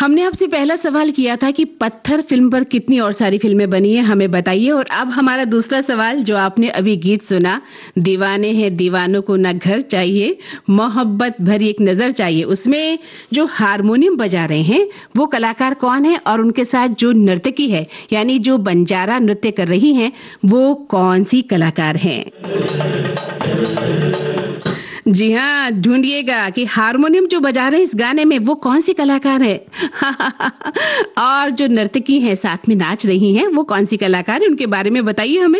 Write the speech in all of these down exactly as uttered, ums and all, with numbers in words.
हमने आपसे पहला सवाल किया था कि पत्थर फिल्म पर कितनी और सारी फिल्में बनी है, हमें बताइए। और अब हमारा दूसरा सवाल जो आपने अभी गीत सुना, दीवाने हैं दीवानों को ना घर चाहिए, मोहब्बत भरी एक नजर चाहिए, उसमें जो हारमोनियम बजा रहे हैं वो कलाकार कौन है और उनके साथ जो नर्तकी है यानी जो बंजारा नृत्य कर रही हैं वो कौन सी कलाकार हैं? जी हाँ, ढूंढिएगा कि हारमोनियम जो बजा रहे हैं इस गाने में वो कौन सी कलाकार है और जो नर्तकी है साथ में नाच रही हैं वो कौन सी कलाकार है, उनके बारे में बताइए हमें।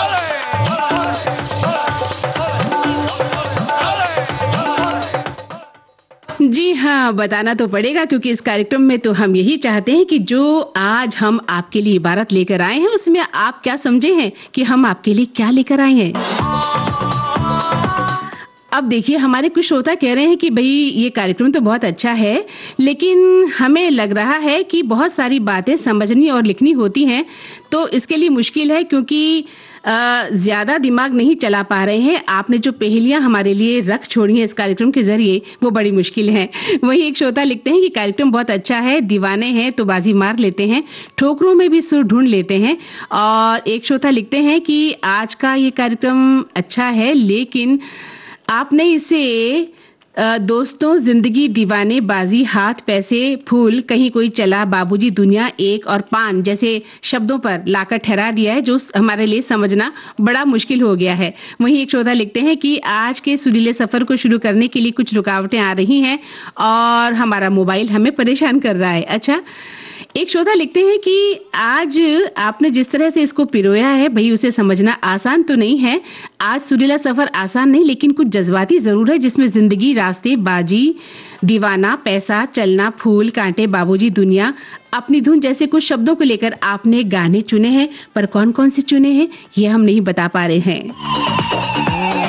जी हाँ, बताना तो पड़ेगा क्योंकि इस कार्यक्रम में तो हम यही चाहते हैं कि जो आज हम आपके लिए इबारत लेकर आए हैं उसमें आप क्या समझे हैं कि हम आपके लिए क्या लेकर आए हैं। अब देखिए, हमारे कुछ श्रोता कह रहे हैं कि भाई ये कार्यक्रम तो बहुत अच्छा है, लेकिन हमें लग रहा है कि बहुत सारी बातें समझनी और लिखनी होती हैं, तो इसके लिए मुश्किल है क्योंकि ज्यादा दिमाग नहीं चला पा रहे हैं। आपने जो पहेलियां हमारे लिए रख छोड़ी हैं इस कार्यक्रम के जरिए वो बड़ी मुश्किल है। वहीं एक श्रोता लिखते हैं कि कार्यक्रम बहुत अच्छा है, दीवाने हैं तो बाजी मार लेते हैं, ठोकरों में भी सुर ढूंढ लेते हैं। और एक श्रोता लिखते हैं कि आज का ये कार्यक्रम अच्छा है लेकिन आपने इसे दोस्तों जिंदगी दीवाने बाजी हाथ पैसे फूल कहीं कोई चला बाबूजी दुनिया एक और पान जैसे शब्दों पर लाकर ठहरा दिया है जो हमारे लिए समझना बड़ा मुश्किल हो गया है। वहीं एक श्रोता लिखते हैं कि आज के सुरीले सफर को शुरू करने के लिए कुछ रुकावटें आ रही हैं और हमारा मोबाइल हमें परेशान कर रहा है। अच्छा, एक श्रोता लिखते हैं कि आज आपने जिस तरह से इसको पिरोया है भाई उसे समझना आसान तो नहीं है। आज सुरीला सफर आसान नहीं लेकिन कुछ जज्बाती जरूर है जिसमें जिंदगी रास्ते बाजी दीवाना पैसा चलना फूल कांटे बाबूजी दुनिया अपनी धुन जैसे कुछ शब्दों को लेकर आपने गाने चुने हैं, पर कौन कौन से चुने हैं ये हम नहीं बता पा रहे हैं।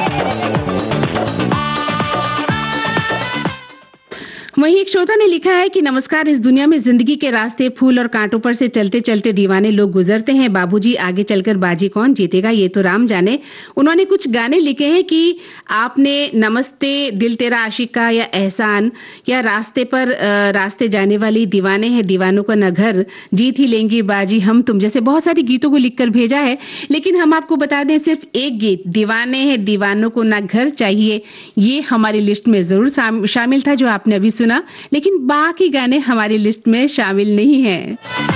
वहीं एक श्रोता ने लिखा है कि नमस्कार, इस दुनिया में जिंदगी के रास्ते फूल और कांटों पर से चलते चलते दीवाने लोग गुजरते हैं, बाबूजी आगे चलकर बाजी कौन जीतेगा ये तो राम जाने। उन्होंने कुछ गाने लिखे हैं कि आपने नमस्ते दिल तेरा आशिका या एहसान या रास्ते पर रास्ते जाने वाली दीवाने हैं दीवानों का न घर जीत ही लेंगी बाजी हम तुम जैसे बहुत सारे गीतों को लिखकर भेजा है। लेकिन हम आपको बता दें सिर्फ एक गीत दीवाने हैं दीवानों को न घर चाहिए ये हमारी लिस्ट में जरूर शामिल था जो आपने अभी सुना, लेकिन बाकी गाने हमारी लिस्ट में शामिल नहीं हैं।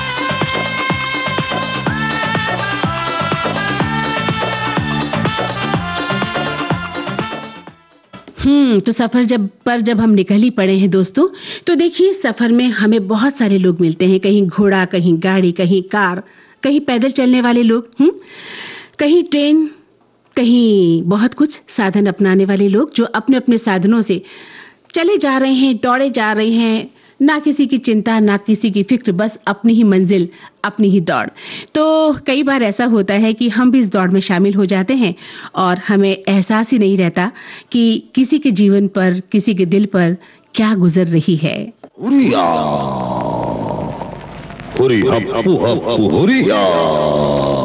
हम्म तो सफर जब पर जब हम निकल ही पड़े हैं दोस्तों, तो देखिए सफर में हमें बहुत सारे लोग मिलते हैं, कहीं घोड़ा कहीं गाड़ी कहीं कार कहीं पैदल चलने वाले लोग, हम्म कहीं ट्रेन कहीं बहुत कुछ साधन अपनाने वाले लोग जो अपने अपने साधनों से चले जा रहे हैं, दौड़े जा रहे हैं, ना किसी की चिंता ना किसी की फिक्र, बस अपनी ही मंजिल अपनी ही दौड़। तो कई बार ऐसा होता है कि हम भी इस दौड़ में शामिल हो जाते हैं और हमें एहसास ही नहीं रहता कि किसी के जीवन पर किसी के दिल पर क्या गुजर रही है। हुरिया, हुरी हप्पू हप्पू हुरिया।